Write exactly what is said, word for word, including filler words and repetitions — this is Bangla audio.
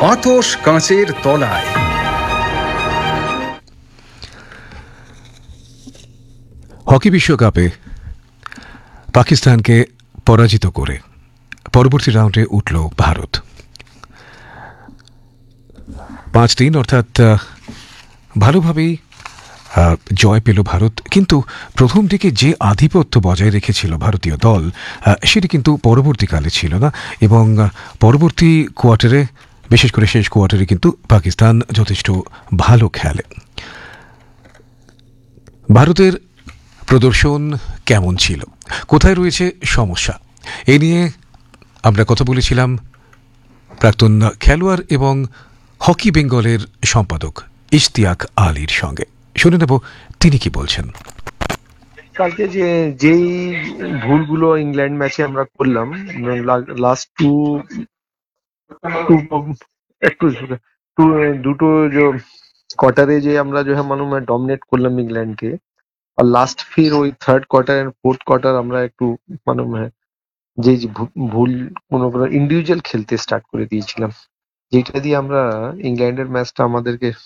আতশ কাঁচের তলায়। হকি বিশ্বকাপে পাকিস্তানকে পরাজিত করে পরবর্তী রাউন্ডে উঠল ভারত। পাঁচ তিন অর্থাৎ ভালোভাবেই জয় পেল ভারত, কিন্তু প্রথম দিকে যে আধিপত্য বজায় রেখেছিল ভারতীয় দল সেটি কিন্তু পরবর্তীকালে ছিল না, এবং পরবর্তী কোয়ার্টারে, বিশেষ করে শেষ কোয়ার্টারে কিন্তু পাকিস্তান যথেষ্ট ভালো খেলে। ভারতের প্রদর্শন কেমন ছিল, কোথায় রয়েছে সমস্যা, এ নিয়ে আমরা কথা বলেছিলাম প্রাক্তন খেলোয়াড় এবং হকি বেঙ্গলের সম্পাদক ইশতিয়াক আলীর সঙ্গে। শুনে নেব তিনি কি বলছেন। কালকে যে যেই ভুলগুলো ইংল্যান্ড ম্যাচে আমরা করলাম, লাস্ট টু একটু দুটো যে কোয়ার্টারে যে আমরা যে মালুম ডমিনেট করলাম ইংল্যান্ডকে, আর লাস্ট ফির ওই third quarter and fourth quarter আমরা একটু মালুম যে ভুল কোনো ইন্ডিভিজুয়াল খেলতে স্টার্ট করে দিয়েছিলাম, যেটা দিয়ে আমরা ইংল্যান্ডের ম্যাচটা আমাদেরকে